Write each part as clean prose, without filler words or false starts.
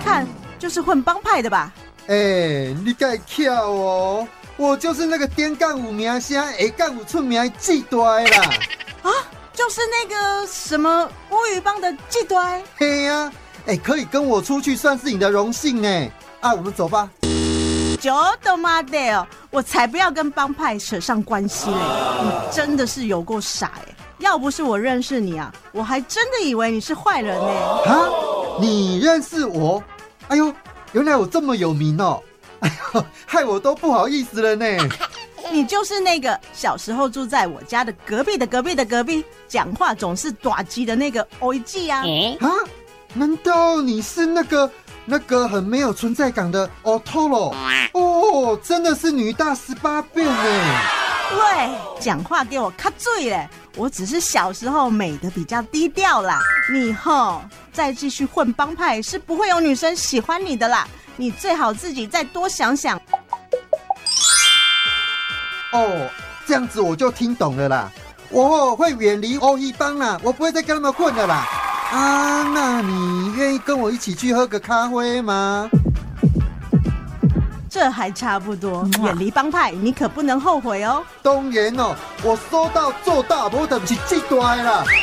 看就是混帮派的吧？ 你太巧哦，我就是那个点杠有名声，下杠有出名的季呆啦。 啊，就是那个什么乌鱼帮的季呆。 嘿呀，可以跟我出去算是你的荣幸呢。我们走吧。 就都妈的哦，我才不要跟帮派扯上关系嘞！你真的是有够傻要不是我认识你啊，我还真的以为你是坏人呢。 啊，你认识我？哎呦，原来我这么有名哦！哎呦，害我都不好意思了呢。 你就是那个小时候住在我家的隔壁的隔壁的隔壁，讲话总是大鸡的那个欧记啊！ 难道你是那个很没有存在感的Otoro？哦，真的是女大18变呢！ 喂，讲话给我卡嘴嘞！我只是小时候美的比较低调啦，你再继续混帮派是不会有女生喜欢你的啦，你最好自己再多想想。 哦，这样子我就听懂了啦，我会远离欧一帮啦，我不会再跟他们混了啦。那你愿意跟我一起去喝个咖啡吗？ 这还差不多，远离帮派你可不能后悔哦。 当然哦，我说到做到，我就不是这大的啦。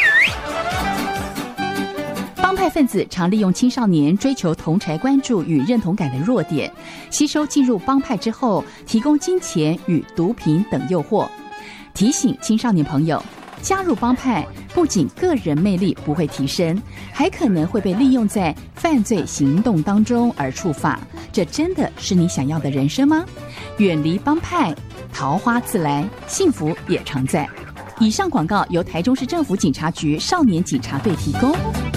帮派分子常利用青少年追求同侪关注与认同感的弱点，吸收进入帮派之后，提供金钱与毒品等诱惑。提醒青少年朋友，加入帮派不仅个人魅力不会提升，还可能会被利用在犯罪行动当中而触发。这真的是你想要的人生吗？远离帮派，桃花自来，幸福也常在。以上广告由台中市政府警察局少年警察队提供。